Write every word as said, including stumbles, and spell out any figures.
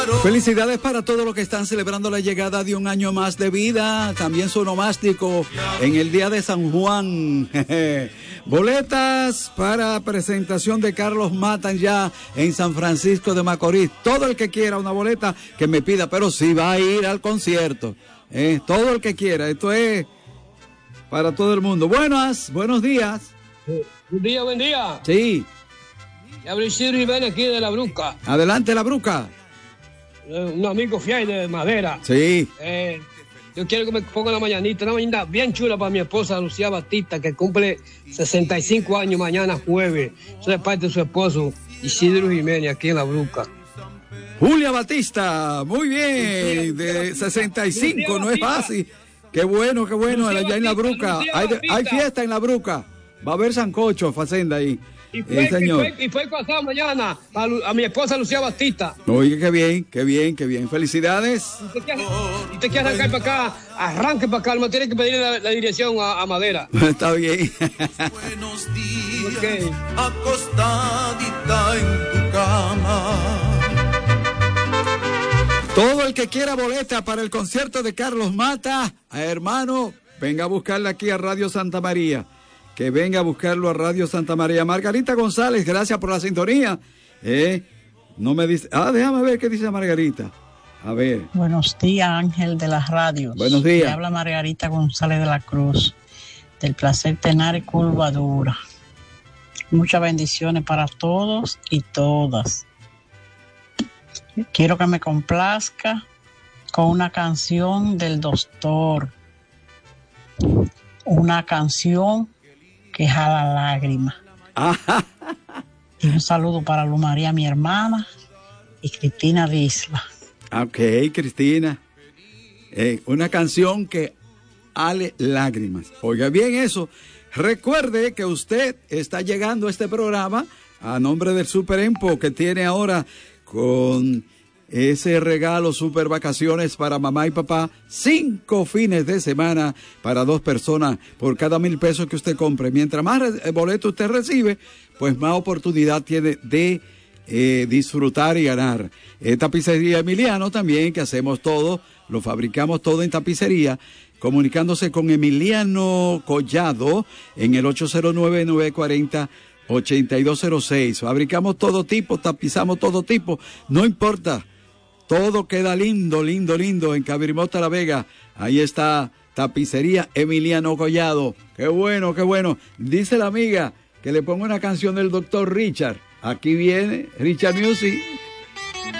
Felicidades para todos los que están celebrando la llegada de un año más de vida, también su onomástico en el día de San Juan. Boletas para presentación de Carlos Mata ya en San Francisco de Macorís. Todo el que quiera una boleta que me pida, pero sí va a ir al concierto. Eh, todo el que quiera, esto es para todo el mundo. Buenas, buenos días. Buen día, buen día. Sí. Habla Isidro Jiménez aquí de La Bruca. Adelante, La Bruca. Eh, un amigo fiel de Madera. Sí. Eh, yo quiero que me ponga la mañanita, una mañana bien chula para mi esposa Lucía Batista, que cumple sesenta y cinco años mañana jueves. Eso es parte de su esposo Isidro Jiménez aquí en La Bruca. Julia Batista, muy bien, de sesenta y cinco, no es fácil. Qué bueno, qué bueno, allá en La Bruca. Hay, hay fiesta en La Bruca. Va a haber sancocho, facenda ahí. Y fue, eh, señor. y fue, y fue pasado mañana a, a mi esposa Lucía Batista. Oye, qué bien, qué bien, qué bien. Felicidades. Y usted quiere, y usted quiere arrancar para acá, arranque para acá, no tiene que pedirle la, la dirección a, a Madera. Está bien. Buenos días, okay. Acostadita en tu cama. Todo el que quiera boleta para el concierto de Carlos Mata, a hermano, venga a buscarla aquí a Radio Santa María. Que venga a buscarlo a Radio Santa María. Margarita González, gracias por la sintonía. Eh, no me dice. Ah, déjame ver qué dice Margarita. A ver. Buenos días, Ángel de las radios. Buenos días. Me habla Margarita González de la Cruz, del Placer Tenar Curvadura. Muchas bendiciones para todos y todas. Quiero que me complazca con una canción del doctor. Una canción que jala lágrimas. Y un saludo para Lu María, mi hermana, y Cristina de Isla. Ok, Cristina. Eh, una canción que jale lágrimas. Oiga bien eso. Recuerde que usted está llegando a este programa a nombre del Super Empo, que tiene ahora con ese regalo Super Vacaciones para mamá y papá, cinco fines de semana para dos personas por cada mil pesos que usted compre. Mientras más boleto usted recibe, pues más oportunidad tiene de eh, disfrutar y ganar. Eh, tapicería Emiliano también, que hacemos todo, lo fabricamos todo en tapicería, comunicándose con Emiliano Collado en el ocho cero nueve, nueve cuatro cero, ocho dos cero seis. Fabricamos todo tipo, tapizamos todo tipo, no importa. Todo queda lindo, lindo, lindo en Cabrimota La Vega. Ahí está Tapicería Emiliano Collado. Qué bueno, qué bueno. Dice la amiga que le ponga una canción del doctor Richard. Aquí viene Richard Music.